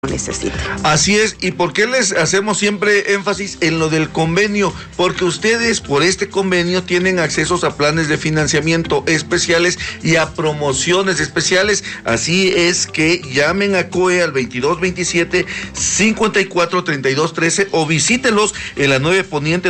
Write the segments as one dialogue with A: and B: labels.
A: necesita.
B: Así es, ¿y por qué les hacemos siempre énfasis en lo del convenio? Porque ustedes por este convenio tienen accesos a planes de financiamiento especiales y a promociones especiales. Así es que llamen a COE al 2227-543213 o visítelos en la 9 Poniente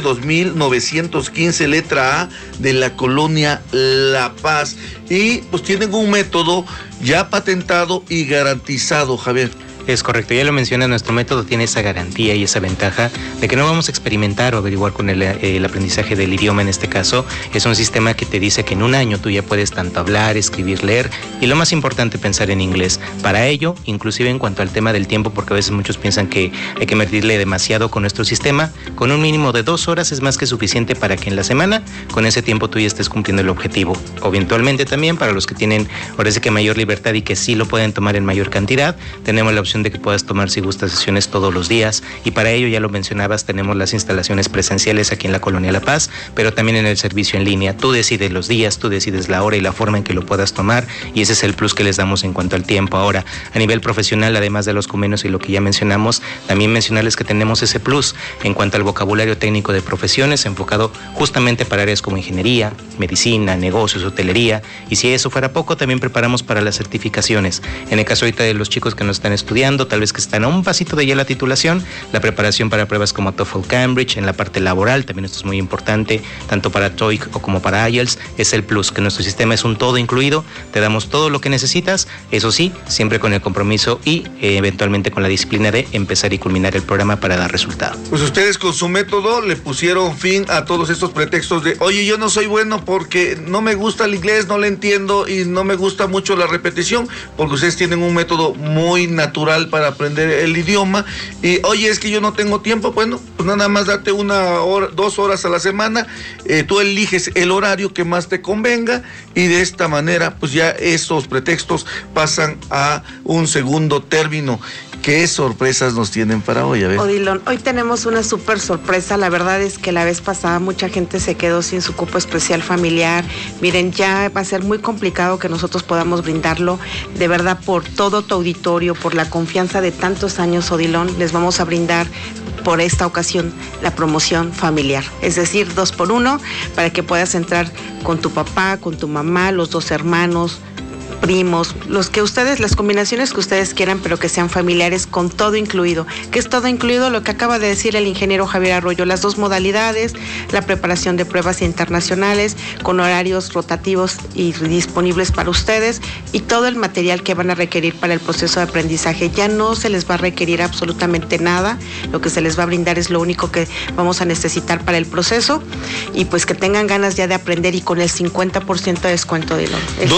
B: 2915 letra A de la colonia La Paz. Y pues tienen un método ya patentado y garantizado, Javier.
C: Es correcto, ya lo menciona, nuestro método tiene esa garantía y esa ventaja de que no vamos a experimentar o averiguar con el aprendizaje del idioma en este caso. Es un sistema que te dice que en un año tú ya puedes tanto hablar, escribir, leer y lo más importante, pensar en inglés. Para ello, inclusive en cuanto al tema del tiempo, porque a veces muchos piensan que hay que medirle demasiado con nuestro sistema, con un mínimo de 2 horas es más que suficiente para que en la semana, con ese tiempo tú ya estés cumpliendo el objetivo. O eventualmente también para los que tienen, parece que mayor libertad y que sí lo pueden tomar en mayor cantidad, tenemos la opción de que puedas tomar, si gustas, sesiones todos los días, y para ello, ya lo mencionabas, tenemos las instalaciones presenciales aquí en la Colonia La Paz, pero también en el servicio en línea. Tú decides los días, tú decides la hora y la forma en que lo puedas tomar, y ese es el plus que les damos en cuanto al tiempo. Ahora, a nivel profesional, además de los convenios y lo que ya mencionamos, también mencionarles que tenemos ese plus en cuanto al vocabulario técnico de profesiones, enfocado justamente para áreas como ingeniería, medicina, negocios, hotelería, y si eso fuera poco, también preparamos para las certificaciones. En el caso ahorita de los chicos que nos están estudiando, tal vez que están a un pasito de ya la titulación, la preparación para pruebas como TOEFL, Cambridge, en la parte laboral, también esto es muy importante, tanto para TOEIC o como para IELTS, es el plus, que nuestro sistema es un todo incluido, te damos todo lo que necesitas, eso sí, siempre con el compromiso y eventualmente con la disciplina de empezar y culminar el programa para dar resultado.
B: Pues ustedes con su método le pusieron fin a todos estos pretextos de, oye, yo no soy bueno porque no me gusta el inglés, no le entiendo y no me gusta mucho la repetición, porque ustedes tienen un método muy natural para aprender el idioma. Y oye, es que yo no tengo tiempo. Bueno, pues nada más date 1 hora, 2 horas a la semana, tú eliges el horario que más te convenga y de esta manera pues ya esos pretextos pasan a un segundo término. ¿Qué sorpresas nos tienen para hoy? A ver.
A: Odilon, hoy tenemos una súper sorpresa. La verdad es que la vez pasada mucha gente se quedó sin su cupo especial familiar. Miren, ya va a ser muy complicado que nosotros podamos brindarlo. De verdad, por todo tu auditorio, por la confianza de tantos años, Odilon, les vamos a brindar por esta ocasión la promoción familiar. Es decir, 2x1 para que puedas entrar con tu papá, con tu mamá, los 2 hermanos, primos, los que ustedes, las combinaciones que ustedes quieran, pero que sean familiares, con todo incluido. ¿Qué es todo incluido? Lo que acaba de decir el ingeniero Javier Arroyo, las 2 modalidades, la preparación de pruebas internacionales, con horarios rotativos y disponibles para ustedes, y todo el material que van a requerir para el proceso de aprendizaje. Ya no se les va a requerir absolutamente nada, lo que se les va a brindar es lo único que vamos a necesitar para el proceso, y pues que tengan ganas ya de aprender, y con el 50% de descuento de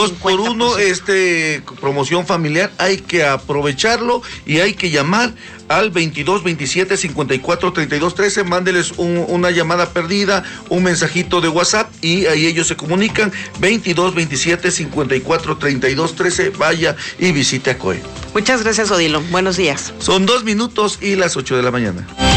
B: 2x1 promoción familiar, hay que aprovecharlo y hay que llamar al 2227-543213, mándeles una llamada perdida, un mensajito de WhatsApp y ahí ellos se comunican. 2227-543213, vaya y visite a COE.
A: Muchas gracias, Odilon, buenos días.
B: Son 2 minutos y las 8 de la mañana.